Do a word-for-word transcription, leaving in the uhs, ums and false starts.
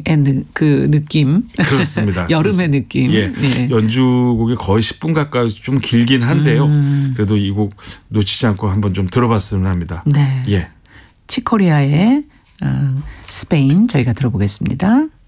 그 느낌. 그렇습니다. 여름의 그렇습니다. 느낌. 예. 네. 연주곡이 거의 십 분 가까이 좀 길긴 한데요. 음. 그래도 이 곡 놓치지 않고 한번 좀 들어봤으면 합니다. 네. 예. 치코리아의 어, 스페인 저희가 들어보겠습니다.